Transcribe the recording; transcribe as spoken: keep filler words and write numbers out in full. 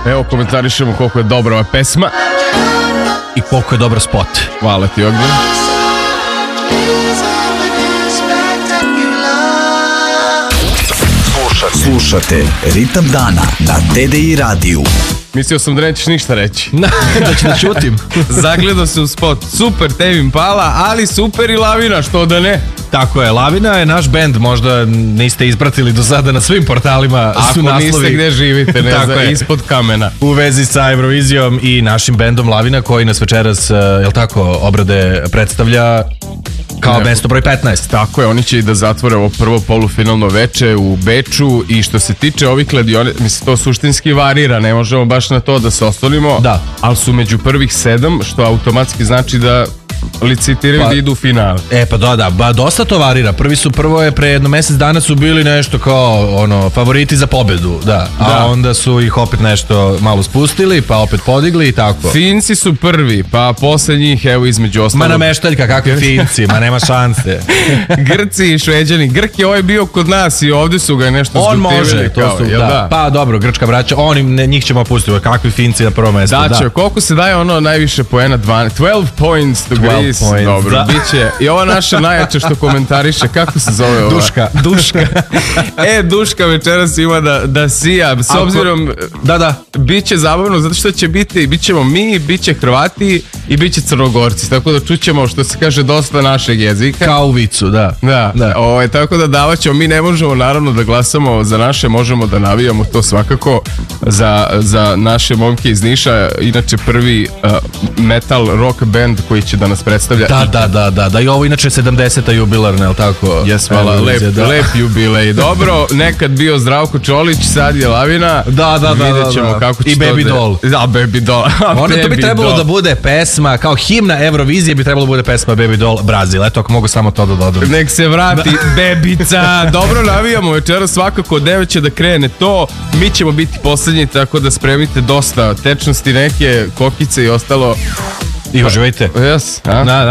Evo, komentarišemo koliko je dobra ova pesma. I koliko je dobar spot. Hvala ti, Ognjen. Slušate Ritam dana na T D I radiju. Mislio sam da nećeš ništa reći. Da ću da čutim. Zagledao se u spot. Super Tame Impala, ali super i Lavina, što da ne? Tako je, Lavina je naš bend, možda niste ispratili do sada na svim portalima. Ako su naslovi, niste gde živite, ne znam, ispod kamena. U vezi sa Eurovizijom i našim bendom Lavina, koji nas večeras, jel tako, obrade predstavlja kao mesto broj petnaest. Tako je, oni će i da zatvore ovo prvo polufinalno veče u Beču i što se tiče ovih kladione, mislim, to suštinski varira, ne možemo baš na to da se oslonimo, da. Ali su među prvih sedam, što automatski znači da licitiraju pa, da idu u final. E pa da, da, ba, dosta to varira. Prvi su, prvo je pre jedno mesec dana su bili nešto kao ono, favoriti za pobedu, da. A da. Onda su ih opet nešto malo spustili, pa opet podigli i tako. Finci su prvi, pa posle njih, evo između ostalog. Ma nameštaljka, kakvi Finci, ma nema šanse. Grci i Šveđani. Grk je ovaj bio kod nas i ovdje su ga nešto on zgotivili. Može, to su, da. Da. Pa dobro, grčka braća, oni, ne, njih ćemo pustiti, kakvi Finci na prvo mesto. Da, da. Će, koliko se daje ono najviše poena? dvanaest points to Greece. Points, dobro, da. Biće. I ova naša najjača što komentariše, kako se zove ova? Duška. Duška. E, Duška večeras ima da, da sija. S obzirom, da, da. Biće zabavno, zato što će biti, bit ćemo mi, bit će Hrvati i bit će Crnogorci. Tako da čućemo, što se kaže, dosta našeg jezika. Kao u vicu, da. Da, da. O, tako da davat ćemo, mi ne možemo naravno da glasamo za naše, možemo da navijamo to svakako za, za naše momke iz Niša, inače prvi uh, metal rock band koji će da nas predstavlja. Da, da, da, da, da, i ovo inače sedamdeseta jubilarna, je li tako? Jes, hvala, lep, da. Lep jubilej. Dobro, nekad bio Zdravko Čolić, sad je Lavina. Da, da, da. Vidjet ćemo da. kako će I to Baby Doll. Da, Baby Doll. Ono, to bi trebalo doll. Da bude pesma, kao himna Eurovizije bi trebalo da bude pesma Baby Doll Brazil. Eto, ako mogu samo to da dodam. Nek se vrati, da. Bebica. Dobro, navijamo večera, svakako devet će da krene to. Mi ćemo biti posljednji, tako da spremite dosta tečnosti, neke kokice i ostalo. I uživajte. Yes, a? Da, da.